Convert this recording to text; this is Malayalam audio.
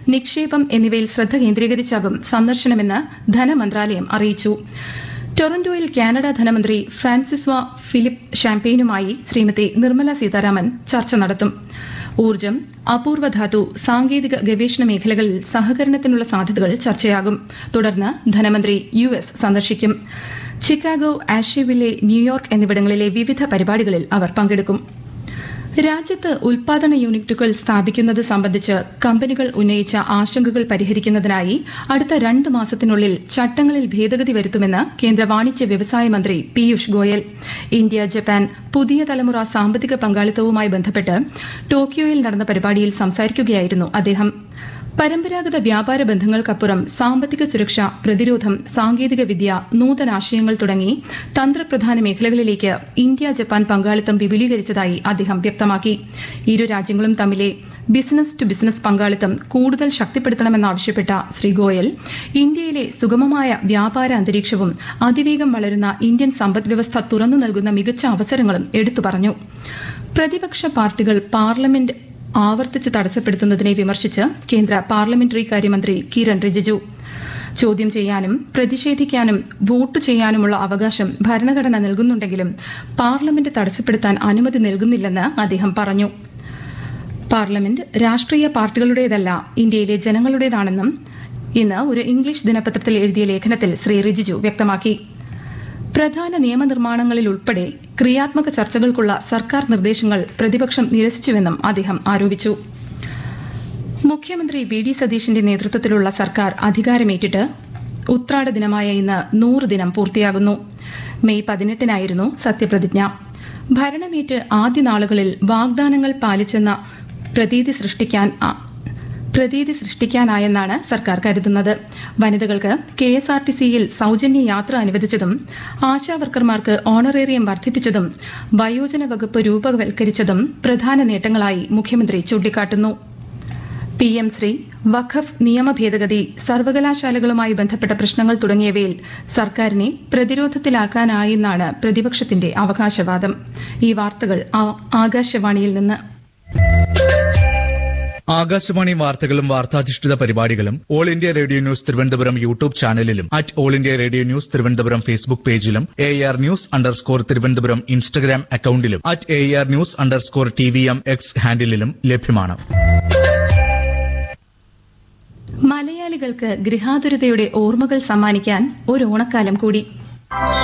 നിക്ഷേപം എന്നിവയിൽ ശ്രദ്ധ കേന്ദ്രീകരിച്ചാകും സന്ദർശനമെന്ന് ധനമന്ത്രാലയം അറിയിച്ചു. ടൊറന്റോയിൽ കാനഡ ധനമന്ത്രി ഫ്രാൻസിസ്വ ഫിലിപ്പ് ഷാംപെയിനുമായി ശ്രീമതി നിർമ്മല സീതാരാമൻ ചർച്ച നടത്തും. ഊർജ്ജം, അപൂർവധാതു, സാങ്കേതിക ഗവേഷണ മേഖലകളിൽ സഹകരണത്തിനുള്ള സാധ്യതകൾ ചർച്ചയാകും. തുടർന്ന് ധനമന്ത്രി US സന്ദർശിക്കും. ചിക്കാഗോ, ആഷെവില്ലെ, ന്യൂയോർക്ക് എന്നിവിടങ്ങളിലെ വിവിധ പരിപാടികളിൽ അവർ പങ്കെടുക്കും. രാജ്യത്ത് ഉൽപാദന യൂണിറ്റുകൾ സ്ഥാപിക്കുന്നത് സംബന്ധിച്ച് കമ്പനികൾ ഉന്നയിച്ച ആശങ്കകൾ പരിഹരിക്കുന്നതിനായി അടുത്ത 2 മാസത്തിനുള്ളിൽ ചട്ടങ്ങളിൽ ഭേദഗതി വരുത്തുമെന്ന് കേന്ദ്ര വാണിജ്യ വ്യവസായ മന്ത്രി പീയൂഷ് ഗോയൽ. ഇന്ത്യ ജപ്പാൻ പുതിയ തലമുറ സാമ്പത്തിക പങ്കാളിത്തവുമായി ബന്ധപ്പെട്ട് ടോക്കിയോയിൽ നടന്ന പരിപാടിയിൽ സംസാരിക്കുകയായിരുന്നു അദ്ദേഹം. പരമ്പരാഗത വ്യാപാര ബന്ധങ്ങൾക്കപ്പുറം സാമ്പത്തിക സുരക്ഷ, പ്രതിരോധം, സാങ്കേതികവിദ്യ, നൂതനാശയങ്ങൾ തുടങ്ങി തന്ത്രപ്രധാന മേഖലകളിലേക്ക് ഇന്ത്യ ജപ്പാൻ പങ്കാളിത്തം വിപുലീകരിച്ചതായി അദ്ദേഹം വ്യക്തമാക്കി. ഇരു രാജ്യങ്ങളും തമ്മിലെ ബിസിനസ് ടു ബിസിനസ് പങ്കാളിത്തം കൂടുതൽ ശക്തിപ്പെടുത്തണമെന്നാവശ്യപ്പെട്ട ശ്രീ ഗോയൽ ഇന്ത്യയിലെ സുഗമമായ വ്യാപാര അന്തരീക്ഷവും അതിവേഗം വളരുന്ന ഇന്ത്യൻ സമ്പദ്വ്യവസ്ഥ തുറന്നു നൽകുന്ന മികച്ച അവസരങ്ങളും എടുത്തു പറഞ്ഞു. പ്രതിപക്ഷ പാർട്ടികൾ പാർലമെന്റ് ആവർത്തിച്ച് തടസ്സപ്പെടുത്തുന്നതിനെ വിമർശിച്ച് കേന്ദ്ര പാർലമെന്ററി കാര്യമന്ത്രി കിരൺ റിജിജു. ചോദ്യം ചെയ്യാനും പ്രതിഷേധിക്കാനും വോട്ട് ചെയ്യാനുമുള്ള അവകാശം ഭരണഘടന നൽകുന്നുണ്ടെങ്കിലും പാർലമെന്റ് തടസ്സപ്പെടുത്താൻ അനുമതി നൽകുന്നില്ലെന്ന് അദ്ദേഹം പറഞ്ഞു. പാർലമെന്റ് രാഷ്ട്രീയ പാർട്ടികളുടേതല്ല, ഇന്ത്യയിലെ ജനങ്ങളുടേതാണെന്നും ഇന്ന് ഒരു ഇംഗ്ലീഷ് ദിനപത്രത്തിൽ എഴുതിയ ലേഖനത്തിൽ ശ്രീ റിജിജു വ്യക്തമാക്കി. പ്രധാന നിയമനിർമ്മാണങ്ങളിൽ ഉൾപ്പെടെ ക്രിയാത്മക ചർച്ചകൾക്കുള്ള സർക്കാർ നിർദ്ദേശങ്ങൾ പ്രതിപക്ഷം നിരസിച്ചുവെന്നും അദ്ദേഹം ആരോപിച്ചു. മുഖ്യമന്ത്രി VD സതീശന്റെ നേതൃത്വത്തിലുള്ള സർക്കാർ അധികാരമേറ്റിട്ട് ഉത്രാട ദിനമായ ഇന്ന് 100 ദിനം പൂർത്തിയാകുന്നു. മെയ് 18-നായിരുന്നു സത്യപ്രതിജ്ഞ. ഭരണമേറ്റ് ആദ്യ നാളുകളിൽ വാഗ്ദാനങ്ങൾ പാലിച്ചെന്ന പ്രതീതി സൃഷ്ടിക്കാനായെന്നാണ് സർക്കാർ കരുതുന്നത്. വനിതകൾക്ക് KSRTCയിൽ സൌജന്യ യാത്ര അനുവദിച്ചതും ആശാവർക്കർമാർക്ക് ഓണറേറിയം വർദ്ധിപ്പിച്ചതും വയോജന വകുപ്പ് രൂപവൽക്കരിച്ചതും പ്രധാന നേട്ടങ്ങളായി മുഖ്യമന്ത്രി ചൂണ്ടിക്കാട്ടുന്നു. PM ശ്രീ, വഖഫ് നിയമ ഭേദഗതി, സർവകലാശാലകളുമായി ബന്ധപ്പെട്ട പ്രശ്നങ്ങൾ തുടങ്ങിയവയിൽ സർക്കാരിനെ പ്രതിരോധത്തിലാക്കാനായെന്നാണ് പ്രതിപക്ഷത്തിന്റെ അവകാശവാദം. ഈ വാർത്തകൾ ആകാശവാണിയിൽ നിന്ന്. ആകാശവാണി വാർത്തകളും വാർത്താധിഷ്ഠിത പരിപാടികളും all India radio news Thiruvananthapuram YouTube ചാനലിലും all India radio news Thiruvananthapuram Facebook പേജിലും AR News_ തിരുവനന്തപുരം ഇൻസ്റ്റഗ്രാം അക്കൌണ്ടിലും AR News_TVM X ഹാൻഡിലും ലഭ്യമാണ്. മലയാളികൾക്ക് ഗൃഹാതുരതയുടെ ഓർമ്മകൾ സമ്മാനിക്കാൻ ഒരു ഓണക്കാലം കൂടി.